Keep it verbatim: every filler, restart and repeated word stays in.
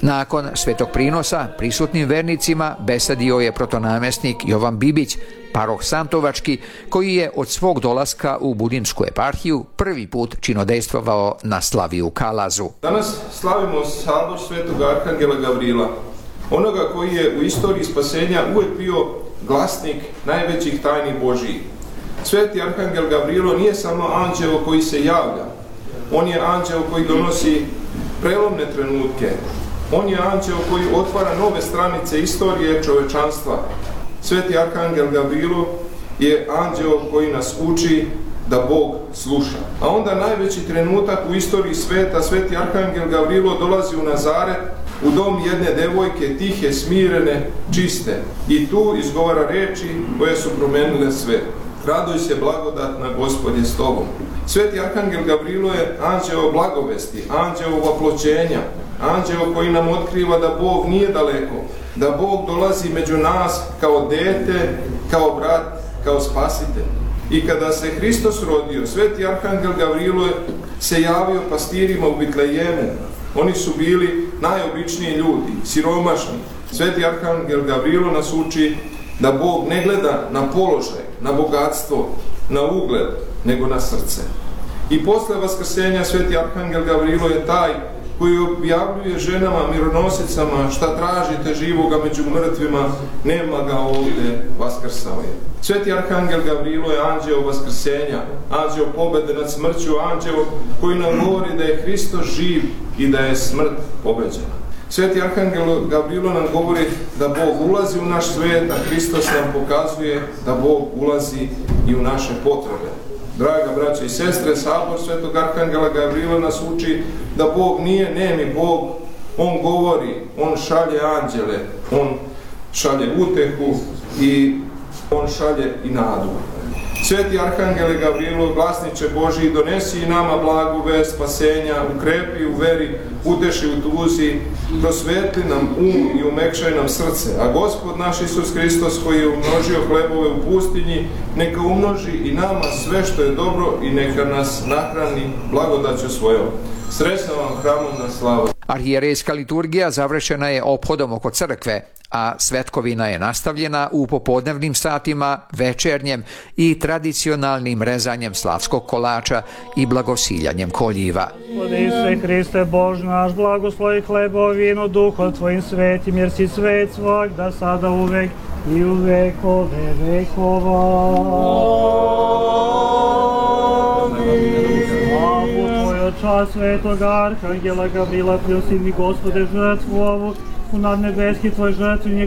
Nakon svetog prinosa prisutnim vernicima besadio je protonamjesnik Jovan Bibić, paroh Santovački, koji je od svog dolaska u Budinsku eparhiju prvi put činodejstvovao na slavi u Kalazu. Danas slavimo sabor svetog arhangela Gavrila, onoga koji je u istoriji spasenja uvijek bio glasnik najvećih tajni Božjih. Sveti arhangel Gavrilo nije samo anđeo koji se javlja, on je anđeo koji donosi prelomne trenutke. On je anđeo koji otvara nove stranice istorije čovečanstva. Sveti arhangel Gavrilo je anđeo koji nas uči da Bog sluša. A onda najveći trenutak u istoriji sveta, sveti arhangel Gavrilo dolazi u Nazaret, u dom jedne devojke, tihe, smirene, čiste. I tu izgovara reči koje su promenile sve. Raduj se, blagodatna, Gospod je s tobom. Sveti arhangel Gavrilo je anđeo blagovesti, anđeo vaploćenja, anđeo koji nam otkriva da Bog nije daleko, da Bog dolazi među nas kao dete, kao brat, kao spasitelj. I kada se Hristos rodio, sveti arhangel Gavrilo se javio pastirima u Vitlejemu. Oni su bili najobičniji ljudi, siromašni. Sveti arhangel Gavrilo nas uči da Bog ne gleda na položaj, na bogatstvo, na ugled, nego na srce. I posle vaskrsenja sveti arhangel Gavrilo je taj koji objavljuje ženama mironosicama šta tražite živoga među mrtvima, nema ga ovdje, vaskrsao je. Sveti arhangel Gavrilo je anđeo vaskrsenja, anđeo pobede nad smrću, anđeo koji nam govori da je Hristos živ i da je smrt pobeđena. Sveti arhangel Gavrilo nam govori da Bog ulazi u naš svijet, a Hristos nam pokazuje da Bog ulazi i u naše potrebe. Draga braća i sestre, sabor svetog arhangela Gavrila nas uči da Bog nije nemi Bog, on govori, on šalje anđele, on šalje utehu i on šalje i nadu. Sveti arhangele Gavrilo, glasniče Božji, donesi i nama blagu vest spasenja, ukrepi u veri, uteši u tuzi, prosvetli nam um i umekšaj nam srce. A Gospod naš Isus Hristos, koji je umnožio hlebove u pustinji, neka umnoži i nama sve što je dobro i neka nas nahrani blagodaću svojom. Srećna vam hramovna slava. Arhijerejska liturgija završena je ophodom oko crkve, a svetkovina je nastavljena u popodnevnim satima, večernjem i tradicionalnim rezanjem slavskog kolača i blagosiljanjem koljiva. Gospode Isuse Hriste, Bož naš, blagoslovi hlebo, vino, duho Tvojim svetim, jer si svet svak, da sada uvek i u vekove vekova. Slavu Tvoj oča svetog arhangela Gavrila, prosi mi, Gospode, žrtvu ovu, u nadnebeski Tvoj žrtveni